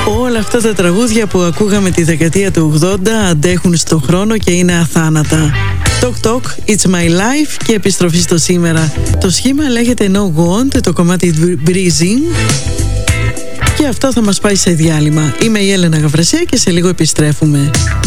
Όλα αυτά τα τραγούδια που ακούγαμε τη δεκαετία του 80 αντέχουν στον χρόνο και είναι αθάνατα. Talk Talk, It's My Life και επιστροφή στο σήμερα. Το σχήμα λέγεται No Want, το κομμάτι Breezing. Και αυτό θα μας πάει σε διάλειμμα. Είμαι η Έλενα Γαβρασία και σε λίγο επιστρέφουμε.